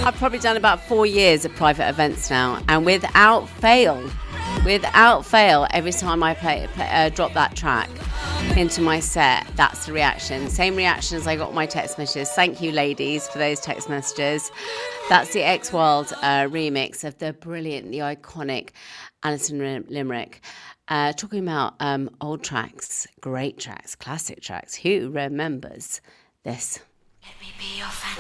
I've probably done about 4 years of private events now, and without fail, every time I drop that track into my set, that's the reaction. Same reaction as I got my text messages. Thank you, ladies, for those text messages. That's the X-World remix of the brilliant, the iconic Alison Limerick. Talking about old tracks, great tracks, classic tracks. Who remembers this? Let me be your fan.